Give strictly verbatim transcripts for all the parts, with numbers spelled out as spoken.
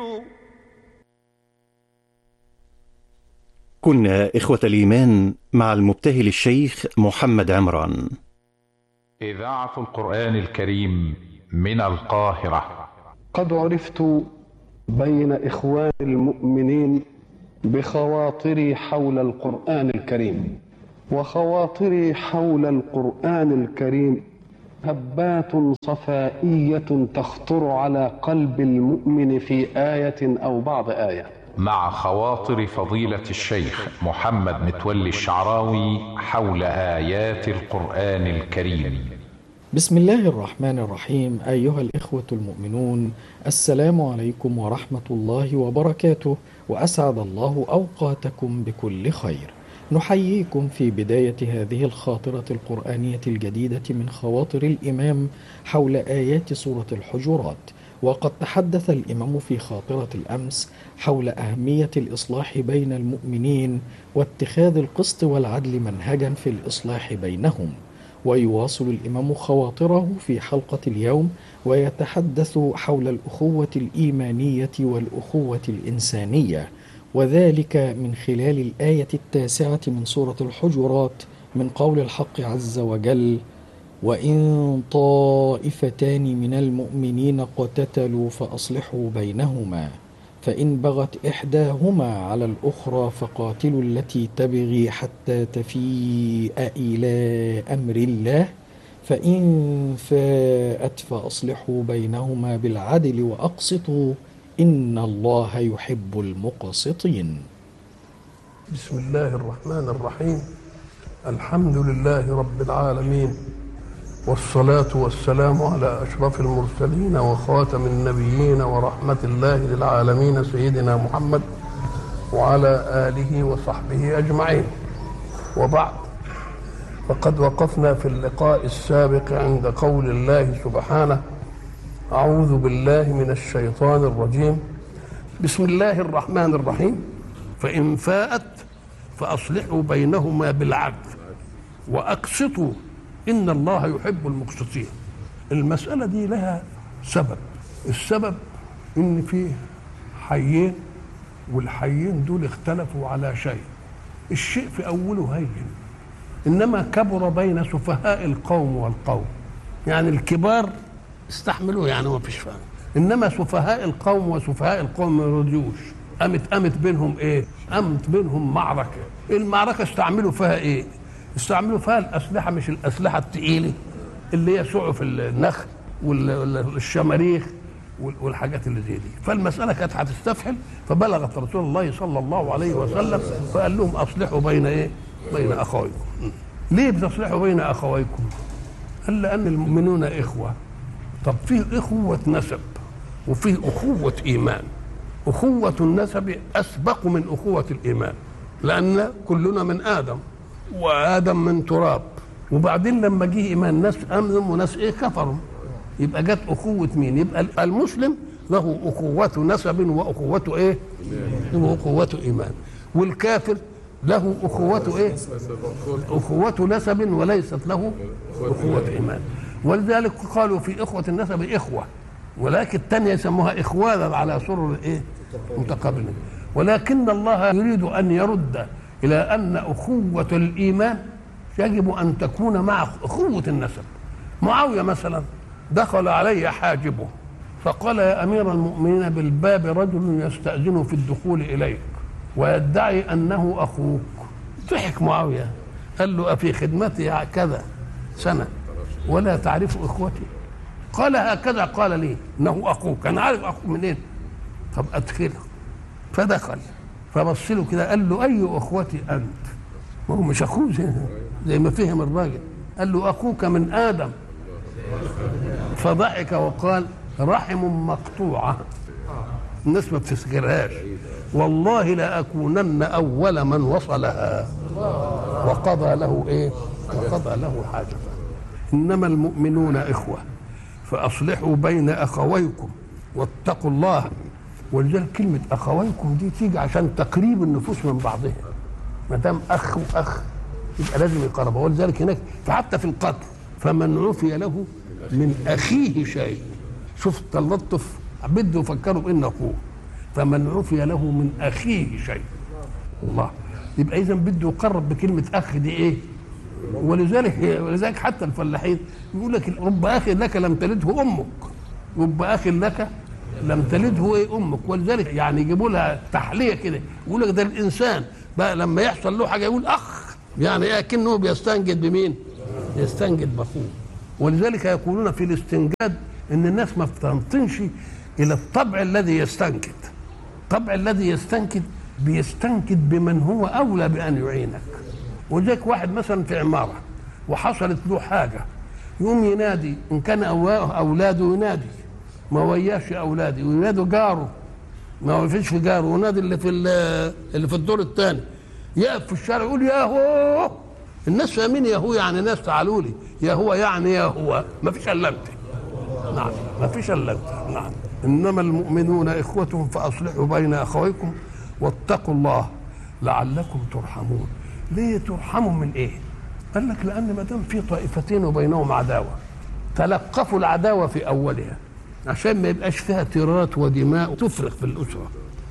كنا إخوة الإيمان مع المبتهل الشيخ محمد عمران. إذاعة القرآن الكريم من القاهرة. قد عرفت بين إخوان المؤمنين بخواطري حول القرآن الكريم، وخواطري حول القرآن الكريم هبات صفائية تخطر على قلب المؤمن في آية أو بعض آية. مع خواطر فضيلة الشيخ محمد متولي الشعراوي حول آيات القرآن الكريم. بسم الله الرحمن الرحيم. أيها الإخوة المؤمنون، السلام عليكم ورحمة الله وبركاته، وأسعد الله أوقاتكم بكل خير. نحييكم في بداية هذه الخاطرة القرآنية الجديدة من خواطر الإمام حول آيات سورة الحجرات. وقد تحدث الإمام في خاطرة الأمس حول أهمية الإصلاح بين المؤمنين واتخاذ القسط والعدل منهجا في الإصلاح بينهم. ويواصل الإمام خواطره في حلقة اليوم ويتحدث حول الأخوة الإيمانية والأخوة الإنسانية، وذلك من خلال الآية التاسعة من سورة الحجرات من قول الحق عز وجل: وإن طائفتان من المؤمنين اقتتلوا فأصلحوا بينهما فإن بغت إحداهما على الأخرى فقاتلوا التي تبغي حتى تفيء إلى أمر الله فإن فاءت فأصلحوا بينهما بالعدل وأقسطوا إن الله يحب المقسطين. بسم الله الرحمن الرحيم. الحمد لله رب العالمين، والصلاة والسلام على أشرف المرسلين وخاتم النبيين ورحمة الله للعالمين سيدنا محمد وعلى آله وصحبه أجمعين، وبعد، فقد وقفنا في اللقاء السابق عند قول الله سبحانه: أعوذ بالله من الشيطان الرجيم، بسم الله الرحمن الرحيم، فإن فاءت فأصلحوا بينهما بالعدل وأقسطوا إن الله يحب المقسطين. المسألة دي لها سبب. السبب إن فيه حيين، والحيين دول اختلفوا على شيء. الشيء في أوله هين، إنما كبر بين سفهاء القوم والقوم، يعني الكبار استحملوه، يعني ما فيش فهم، إنما سفهاء القوم وسفهاء القوم ما يرضيوش. قامت قامت بينهم إيه؟ قامت بينهم معركة. المعركة استعملوا فيها إيه؟ استعملوا فيها الأسلحة، مش الأسلحة الثقيلة اللي هي سعف النخل والشماريخ والحاجات اللي زي دي. فالمسألة كانت هتستفحل، فبلغت رسول الله صلى الله عليه وسلم فقال لهم: أصلحوا بين إيه؟ بين أخويكم. ليه بتصلحوا بين أخويكم؟ قال: لأن المؤمنون إخوة. طب فيه إخوة نسب وفيه أخوة إيمان. أخوة النسب أسبق من أخوة الإيمان، لأن كلنا من آدم وآدم من تراب، وبعدين لما جه إيمان ناس أمنوا وناس إيه كفروا، يبقى جت أخوة مين؟ يبقى المسلم له أخوة نسب وأخوة إيه؟ وأخوة إيمان. والكافر له أخوة إيه؟ أخوة نسب وليست له أخوة إيمان. ولذلك قالوا في إخوة النسب إخوة، ولكن الثانية يسموها إخوانا على سرر إيه؟ متقابلين. ولكن الله يريد أن يرد إلى أن أخوة الإيمان يجب أن تكون مع أخوة النسب. معاوية مثلا دخل علي حاجبه فقال: يا أمير المؤمنين، بالباب رجل يستأذن في الدخول إليك ويدعي أنه أخوك. ضحك معاوية، قال له: أفي خدمتي كذا سنة ولا تعرف أخوتي؟ قال: هكذا قال لي إنه أخوك. أنا عارف أخوك منين؟ طب أدخله. فدخل فبص له كده، قال له: أي أخوتي أنت؟ ما هو مش أخوه زي ما فهم الراجل. قال له: أخوك من آدم. فضحك وقال: رحم مقطوعة. الناس ما بتسكرهاش. والله لأكونن أول من وصلها. وقضى له إيه؟ وقضى له حاجة. إنما المؤمنون إخوة فأصلحوا بين أخويكم واتقوا الله. ولذلك كلمة أخويكم دي تيجي عشان تقريب النفوس من بعضها. ما دام أخ وأخ يبقى لازم يقربوا. ولذلك هناك فحتى في القتل: فمن عفي له من أخيه شيء. شوف التلطف، بده يفكروا بأنه أخوه. فمن عفي له من اخيه شيء. الله، يبقى اذا بده يقرب بكلمه اخ دي ايه؟ ولذلك ولذلك حتى الفلاحين يقول لك رب اخ لك لم تلده امك، رب اخ لك لم تلده ايه امك. ولذلك يعني يجيبوا لها تحليه كده، يقول لك ده الانسان بقى لما يحصل له حاجه يقول اخ، يعني ايه؟ كأنه بيستنجد بمين؟ يستنجد باخوه. ولذلك يقولون في الاستنجاد ان الناس ما بتنطنش الى الطبع الذي يستنكد. الطبع الذي يستنكد بيستنكد بمن هو اولى بان يعينك. ولذلك واحد مثلا في عماره وحصلت له حاجه يقوم ينادي، ان كان اولاده ينادي، ما وياش اولاده وينادوا جاره، ما فيش في جاره، ونادي اللي في اللي في الدور الثاني، يقف في الشارع يقول يا هو. الناس فاهمين يا هو يعني ناس تعالوا لي، يا هو يعني يا هو، ما فيش الا انت. نعم، ما فيش الا انت. نعم، انما المؤمنون اخوة فاصلحوا بين اخويكم واتقوا الله لعلكم ترحمون. ليه ترحموا من ايه؟ قال لك لان ما دام في طائفتين وبينهم عداوه تلقفوا العداوه في اولها عشان ما يبقاش فيها تيرات ودماء تفرق في الاسره،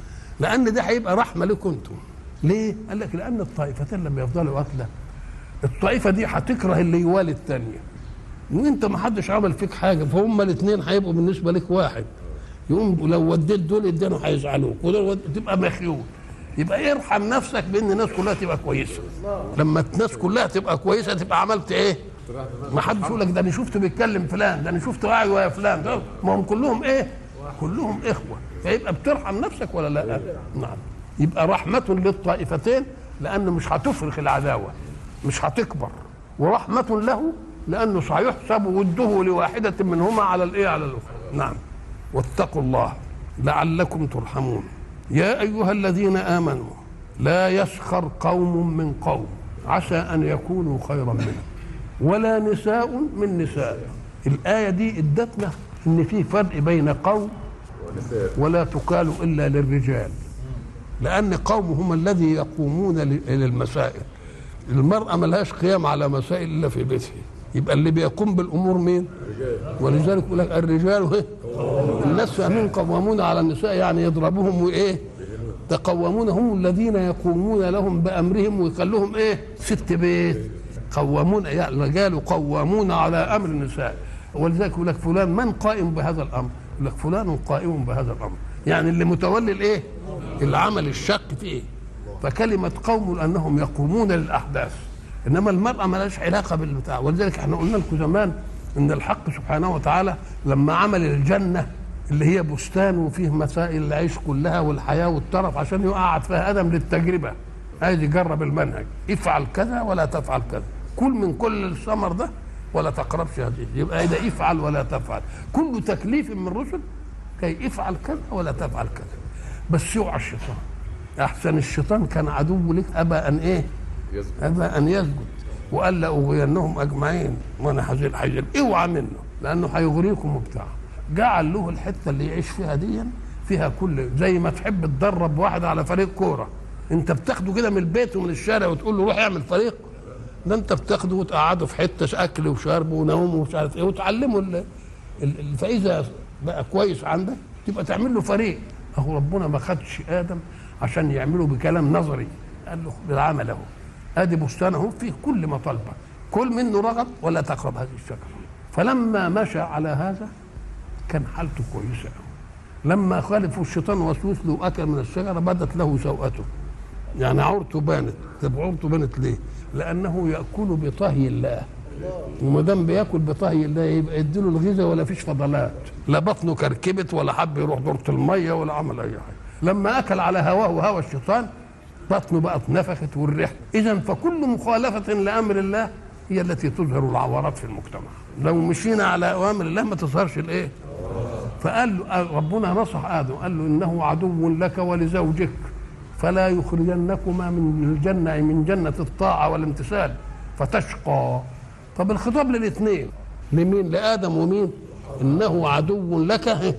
لان ده هيبقى رحمه لكم انتم. ليه؟ قال لك لان الطائفتين لما يفضلوا قتله الطائفه دي هتكره اللي يوالي الثانيه، وانت ما حدش عمل فيك حاجه، فهم الاثنين هيبقوا بالنسبه لك واحد. يقوم لو وديت دول الدنيا هيزعلوك ودول تبقى مخيول. يبقى ارحم نفسك بان الناس كلها تبقى كويسه. لما الناس كلها تبقى كويسه تبقى عملت ايه؟ ما حدش يقول لك ده انا شفته بيتكلم فلان، ده انا شفته قاعد ويا فلان، ده ما هم كلهم ايه؟ كلهم اخوه. فيبقى بترحم نفسك ولا لا؟ نعم. يبقى رحمه للطائفتين لانه مش هتفرخ العداوه، مش هتكبر، ورحمه له لانه سيحسب وده لواحده منهما على الايه؟ على الاخرى. نعم. واتقوا الله لعلكم ترحمون. يا ايها الذين امنوا لا يسخر قوم من قوم عسى ان يكونوا خيرا منهم ولا نساء من نساء. الايه دي ادتنا ان في فرق بين قوم ولا تقال الا للرجال، لان قوم هم الذي يقومون للمسائل. المراه ملهاش قيام على مسائل الا في بيتها، يبقى اللي بيقوم بالامور مين؟ ولذلك يقول لك الرجال الناس فاهمين قوامون على النساء، يعني يضربوهم وايه؟ تقومون، هم الذين يقومون لهم بامرهم ويخلوهم ايه؟ ست بيت. قوامون، يعني الرجال قوامون على امر النساء. ولذلك يقول لك فلان من قائم بهذا الامر؟ يقول لك فلان قائم بهذا الامر، يعني اللي متولي الايه؟ العمل الشق فيه. فكلمه قوم لانهم يقومون للاحداث، انما المراه ما لهاش علاقه بالبتاع. ولذلك احنا قلنا لكم زمان ان الحق سبحانه وتعالى لما عمل الجنه اللي هي بستان وفيه مسائل العيش كلها والحياه والترف عشان يقعد فيها ادم للتجربه، عايز يجرب المنهج، افعل كذا ولا تفعل كذا، كل من كل الثمر ده ولا تقربش هذه. يبقى اذا افعل ولا تفعل، كل تكليف من الرسل كي افعل كذا ولا تفعل كذا. بس يوعى الشيطان، احسن الشيطان كان عدو لك، ابى ان ايه؟ ابى ان يسجد، وقال لاغوينهم اجمعين وانا حزين حزين، اوعى منه لانه هيغريكم وبتاع. جعل له الحته اللي يعيش فيها دي فيها كل، زي ما تحب تدرب واحد على فريق كوره، انت بتاخده كده من البيت ومن الشارع وتقول له روح اعمل فريق، ده انت بتاخده وتقعده في حته اكل وشرب ونوم ومش عارف ايه وتعلمه ال... ال... فاذا بقى كويس عندك تبقى تعمل له فريق. اهو ربنا ما خدش ادم عشان يعمله بكلام نظري، قال له بالعمل اهو، ادي بستان اهو فيه كل ما طلبك، كل منه رغد ولا تقرب هذه الشجره. فلما مشى على هذا كان حالته كويسه قوي. لما خالفوا الشيطان وسوس له واكل من الشجره بدت له سوءته، يعني عورته بانت. طب عورته بانت ليه؟ لانه ياكل بطهي الله، وما دام بياكل بطهي الله يبقى يديله الغذاء ولا فيش فضلات، لا بطنه كركبت ولا حب يروح دورة الميه ولا عمل اي حاجه. لما اكل على هواه وهوى الشيطان بطنه بقت نفخت والريح. اذا فكل مخالفه لامر الله هي التي تظهر العورات في المجتمع. لو مشينا على اوامر الله ما تظهرش الايه؟ فقال له ربنا نصح ادم، قال له انه عدو لك ولزوجك فلا يخرجنكما من الجنه من جنه الطاعه والامتثال فتشقى. طب الخطاب للاثنين، لمين؟ لادم ومين؟ انه عدو لك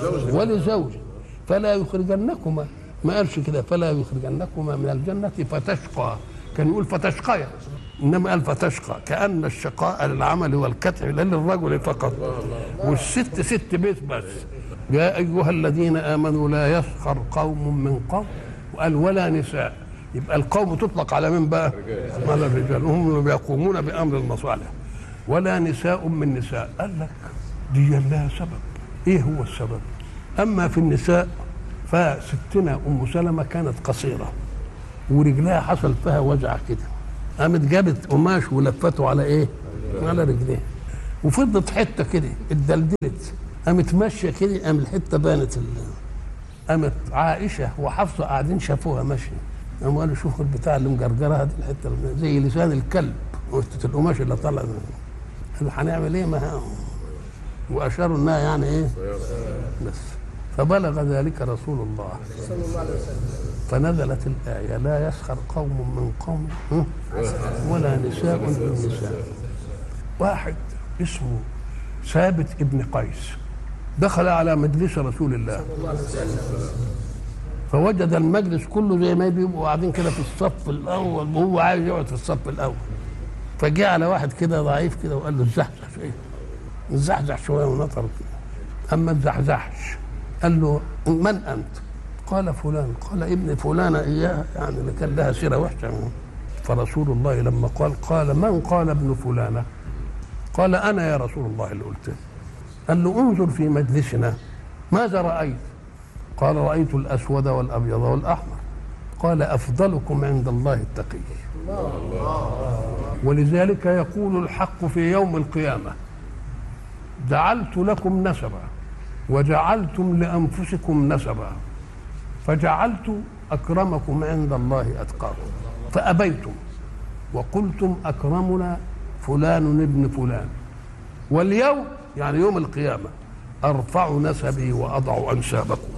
ولزوجك فلا يخرجنكما، ما قالش كده فلا يخرجنكما من الجنه فتشقى، كان يقول فتشقيا، انما قال فتشقى، كان الشقاء للعمل والكتع لا للرجل فقط، والست ست بيت بس. يا أيها الذين آمنوا لا يسخر قوم من قوم، وقال ولا نساء. يبقى القوم تطلق على من بقى؟ على الرجال، هم اللي بيقومون بأمر المصالح. ولا نساء من نساء، قال لك دي لها سبب. ايه هو السبب؟ اما في النساء فستنا ام سلمة كانت قصيرة ورجلها حصل فيها وجع كده، قامت جابت قماش ولفته على ايه؟ على رجليها، وفضت حته كده اتدلدلت، قامت ماشيه كده، قام الحته بانت ال... قامت عائشه وحفصه قاعدين شافوها ماشيه، قاموا قالوا شوفوا البتاع اللي مجرجرها دي، الحته زي لسان الكلب، وسط القماش اللي طلع. قالوا هنعمل ايه؟ ما واشاروا انها يعني ايه بس. فبلغ ذلك رسول الله صلى الله عليه وسلم، فنزلت الآية لا يسخر قوم من قوم ولا نساء من نساء. واحد اسمه ثابت ابن قيس دخل على مجلس رسول الله فوجد المجلس كله زي ما بيبقوا قاعدين كده في الصف الأول، وهو عايز يقعد في الصف الأول. فجاء على واحد كده ضعيف كده وقال له اتزحزح شويه، اتزحزح شويه ونطر كده. اما اتزحزحش قال له من انت؟ قال فلان. قال ابن فلانه اياها، يعني اللي كان لها سيره وحشه. فرسول الله لما قال قال من قال ابن فلانه؟ قال انا يا رسول الله اللي قلت. قال له انظر في مجلسنا ماذا رايت؟ قال رايت الاسود والابيض والاحمر. قال افضلكم عند الله التقي. ولذلك يقول الحق في يوم القيامة جعلت لكم نسبا وجعلتم لأنفسكم نسبا فجعلت أكرمكم عند الله أتقاكم فأبيتم وقلتم أكرمنا فلان ابن فلان، واليوم يعني يوم القيامة أرفع نسبي وأضع أنسابكم.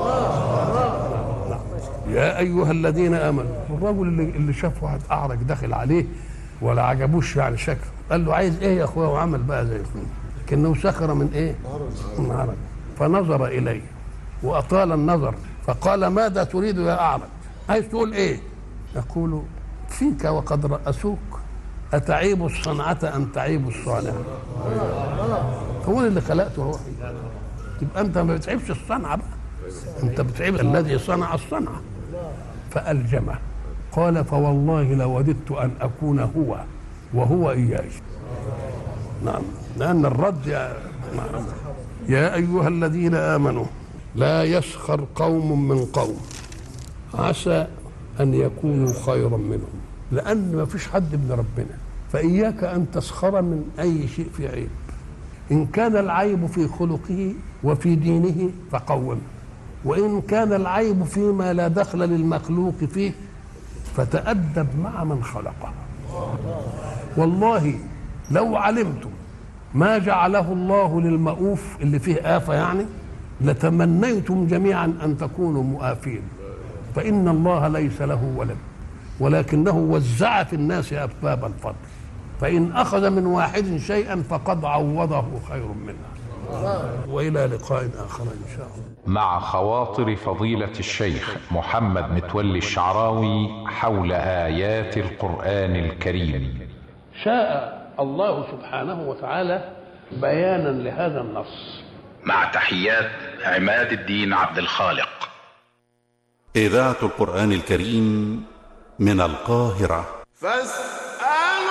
يا أيها الذين آمنوا. الرجل اللي, اللي شاف واحد أعرج داخل عليه ولا عجبوش يعني شكله، قال له عايز ايه يا اخويا؟ وعمل بقى زي كده كأنه سخر من ايه؟ من عرج. فنظر اليه واطال النظر فقال ماذا تريد يا اعرج؟ عايز تقول ايه؟ يقول فيك وقد رأسوك اتعيب الصنعة ام تعيب الصانع؟ هو اللي خلقته روحي، تبقى انت ما بتعيبش الصنعة بقى، انت بتعيب الذي صنع الصنعة. فألجمه. قال فوالله لوددت أن أكون هو وهو إياي. نعم، لأن الرد يا, نعم. يا أيها الذين آمنوا لا يسخر قوم من قوم عسى أن يكونوا خيرا منهم، لأن ما فيش حد من ربنا، فإياك أن تسخر من أي شيء في عيب. إن كان العيب في خلقه وفي دينه فقومه، وإن كان العيب فيما لا دخل للمخلوق فيه فتأدب مع من خلقه. والله لو علمتم ما جعله الله للمؤوف اللي فيه آفة يعني لتمنيتم جميعا أن تكونوا مؤافين، فإن الله ليس له ولد ولكنه وزع في الناس أسباب الفضل، فإن أخذ من واحد شيئا فقد عوضه خير منه. وإلى لقاء آخر إن شاء الله. مع خواطر فضيلة الشيخ محمد متولي الشعراوي حول آيات القرآن الكريم. شاء الله سبحانه وتعالى بيانا لهذا النص. مع تحيات عماد الدين عبد الخالق. إذاعة القرآن الكريم من القاهرة.